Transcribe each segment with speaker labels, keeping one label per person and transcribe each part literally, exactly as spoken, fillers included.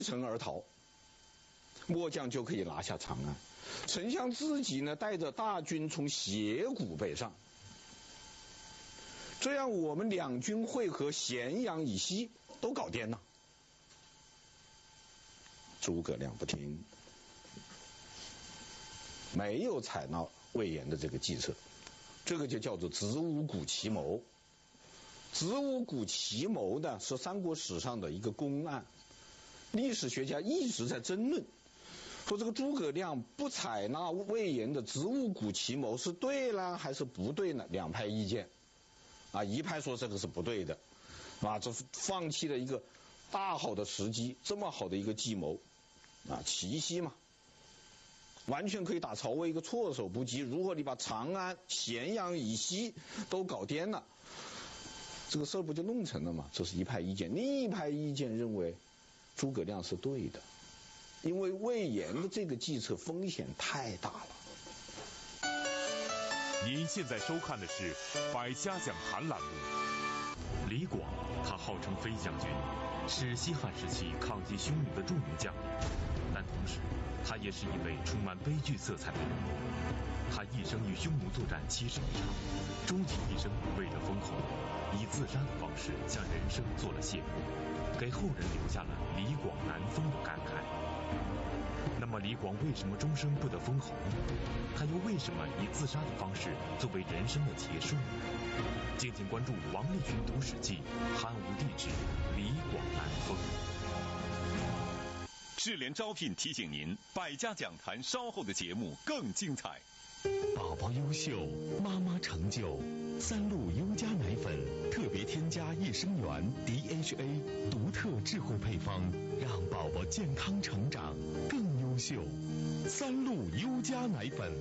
Speaker 1: 城而逃，末将就可以拿下长安。丞相自己呢，带着大军从斜谷北上，这样我们两军会合咸阳以西都搞定了。诸葛亮不听，没有采纳魏延的这个计策，这个就叫做子午谷奇谋。子午谷奇谋呢，是三国史上的一个公案，历史学家一直在争论，说这个诸葛亮不采纳魏延的子午谷奇谋是对呢还是不对呢？两派意见，啊，一派说这个是不对的，啊，这放弃了一个大好的时机，这么好的一个计谋，啊，奇袭嘛，完全可以打曹魏一个措手不及。如果你把长安、咸阳以西都搞掂了，这个事儿不就弄成了吗？这是一派意见。另一派意见认为诸葛亮是对的，因为魏延的这个计策风险太大了。
Speaker 2: 您现在收看的是《百家讲坛》栏目。李广，他号称飞将军，是西汉时期抗击匈奴的著名将领，但同时他也是一位充满悲剧色彩的人物。他一生与匈奴作战七十一场，终其一生为了封侯，以自杀的方式将人生做了谢幕，给后人留下了李广难封的感慨。那么李广为什么终生不得封侯呢？他又为什么以自杀的方式作为人生的结束呢？敬请关注王立群读史记，汉武帝之李广难封。
Speaker 3: 智联招聘提醒您，百家讲坛稍后的节目更精彩。
Speaker 4: 宝宝优秀，妈妈成就。三鹿优佳奶粉特别添加益生元 D H A， 独特智慧配方，让宝宝健康成长更优秀。三鹿优佳奶粉。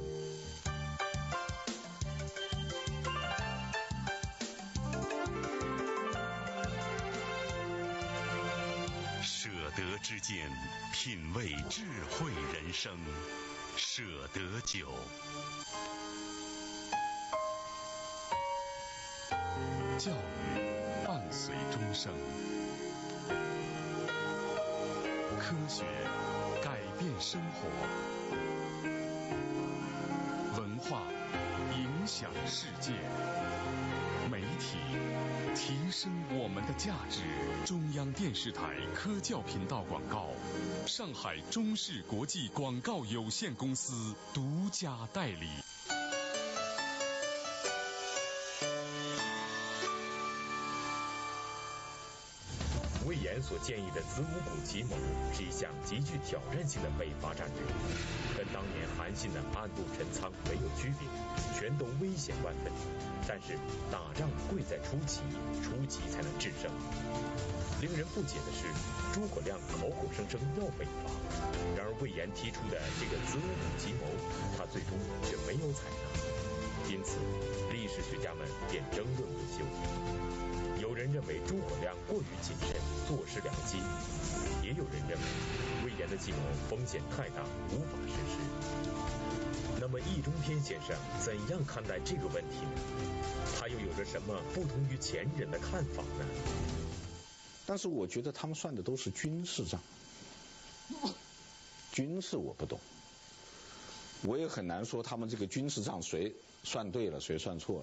Speaker 4: 舍得之间，品味智慧人生。舍得酒。教育伴随终生，科学改变生活，文化影响世界，媒体提升我们的价值。中央电视台科教频道广告，上海中视国际广告有限公司独家代理。
Speaker 5: 魏延所建议的子午谷奇谋是一项极具挑战性的北伐战略，跟当年韩信的暗度陈仓没有区别，全都危险万分。但是打仗贵在出奇，出奇才能制胜。令人不解的是，诸葛亮口口声声要北伐，然而魏延提出的这个子午谷奇谋，他最终却没有采纳。因此，历史学家们便争论不休。有人认为诸葛亮过于谨慎，坐失良机；也有人认为魏延的计谋风险太大，无法实施。那么易中天先生怎样看待这个问题呢？他又有着什么不同于前人的看法呢？
Speaker 1: 但是我觉得他们算的都是军事账，军事我不懂，我也很难说他们这个军事账谁算对了，谁算错了。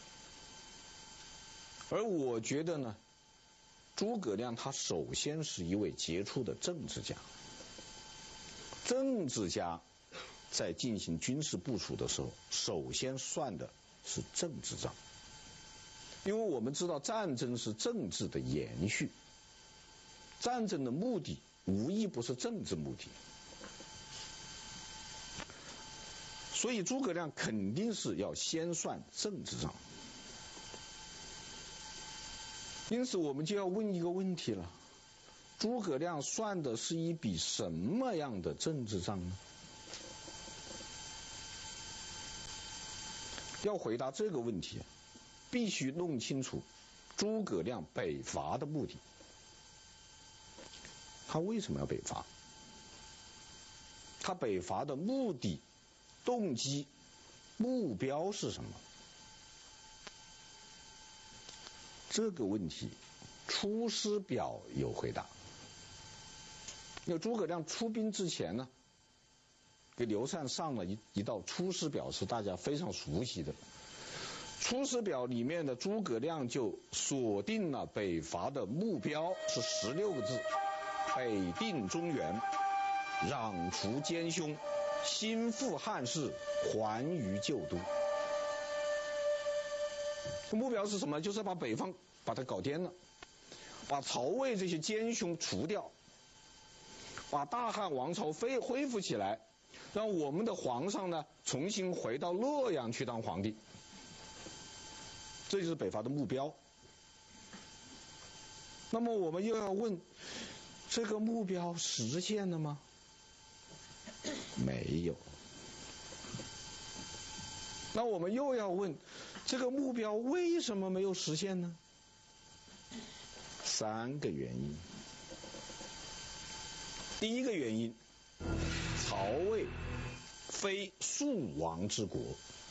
Speaker 1: 而我觉得呢，诸葛亮他首先是一位杰出的政治家。政治家在进行军事部署的时候，首先算的是政治账，因为我们知道战争是政治的延续，战争的目的无一不是政治目的，所以诸葛亮肯定是要先算政治账。因此我们就要问一个问题了，诸葛亮算的是一笔什么样的政治账呢？要回答这个问题，必须弄清楚诸葛亮北伐的目的。他为什么要北伐？他北伐的目的、动机、目标是什么？这个问题，《出师表》有回答。 因为诸葛亮出兵之前呢，给刘禅上了一一道《出师表》，是大家非常熟悉的。《出师表》里面的诸葛亮就锁定了北伐的目标是十六个字：北定中原，攘除奸凶，兴复汉室，还于旧都。目标是什么？就是把北方把它搞掂了，把曹魏这些奸凶除掉，把大汉王朝恢恢复起来，让我们的皇上呢重新回到洛阳去当皇帝。这就是北伐的目标。那么我们又要问，这个目标实现了吗？没有。那我们又要问，这个目标为什么没有实现呢？三个原因。第一个原因，曹魏非庶王之国。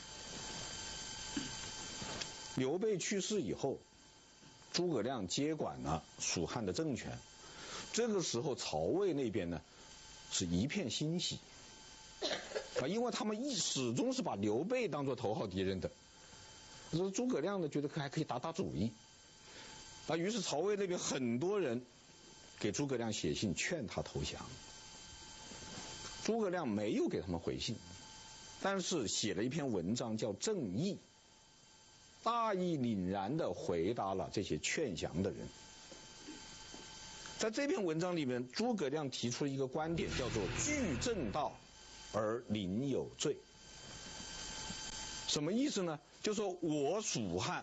Speaker 1: 刘备去世以后，诸葛亮接管了蜀汉的政权。这个时候，曹魏那边呢，是一片欣喜啊，因为他们一始终是把刘备当作头号敌人的。所以诸葛亮呢，觉得还可以打打主意啊，于是曹魏那边很多人给诸葛亮写信劝他投降。诸葛亮没有给他们回信，但是写了一篇文章叫《正义》。大义凛然地回答了这些劝降的人。在这篇文章里面，诸葛亮提出了一个观点，叫做“据正道而临有罪”。什么意思呢？就说我蜀汉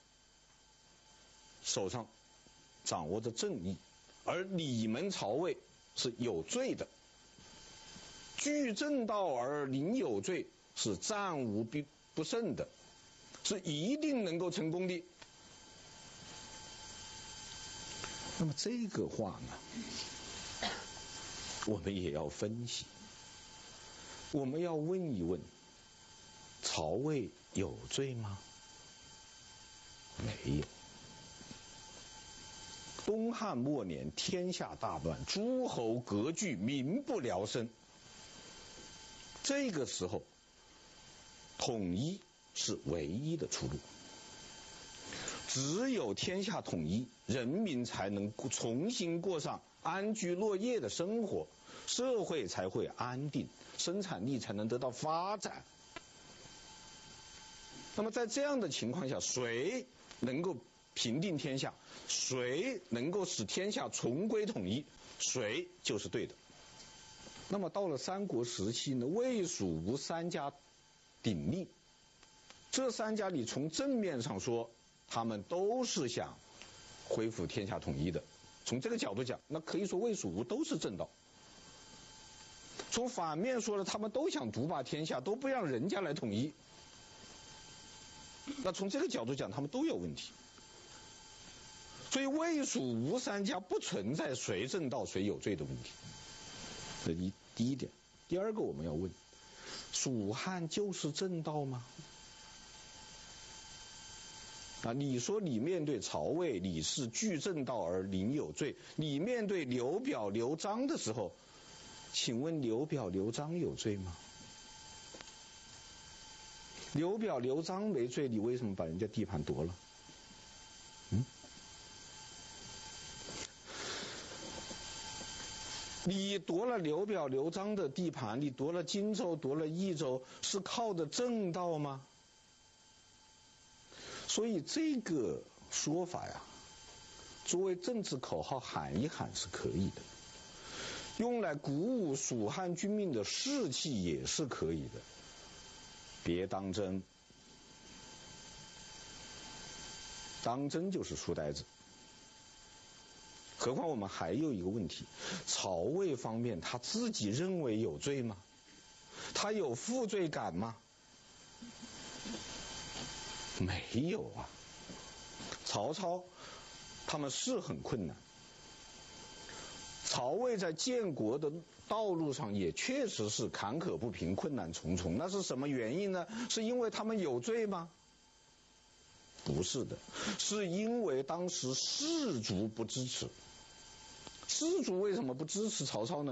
Speaker 1: 手上掌握着正义，而你们曹魏是有罪的。据正道而临有罪，是战无不胜的，是一定能够成功的。那么这个话呢，我们也要分析，我们要问一问，曹魏有罪吗？没有。东汉末年，天下大乱，诸侯割据，民不聊生。这个时候，统一是唯一的出路。只有天下统一，人民才能重新过上安居乐业的生活，社会才会安定，生产力才能得到发展。那么在这样的情况下，谁能够平定天下，谁能够使天下重归统一，谁就是对的。那么到了三国时期呢，魏蜀吴三家鼎立，这三家里从正面上说，他们都是想恢复天下统一的。从这个角度讲，那可以说魏蜀吴都是正道。从反面说了，他们都想独霸天下，都不让人家来统一。那从这个角度讲，他们都有问题。所以魏蜀吴三家不存在谁正道谁有罪的问题。这一第一点。第二个我们要问，蜀汉就是正道吗？啊，你说你面对曹魏，你是据正道而临有罪；你面对刘表、刘璋的时候，请问刘表、刘璋有罪吗？刘表、刘璋没罪，你为什么把人家地盘夺了？嗯？你夺了刘表、刘璋的地盘，你夺了荆州、夺了益州，是靠的正道吗？所以这个说法呀，作为政治口号喊一喊是可以的，用来鼓舞蜀汉军民的士气也是可以的。别当真，当真就是书呆子。何况我们还有一个问题，曹魏方面他自己认为有罪吗？他有负罪感吗？没有啊。曹操他们是很困难，曹魏在建国的道路上也确实是坎坷不平，困难重重。那是什么原因呢？是因为他们有罪吗？不是的，是因为当时士族不支持。 士族为什么不支持曹操呢？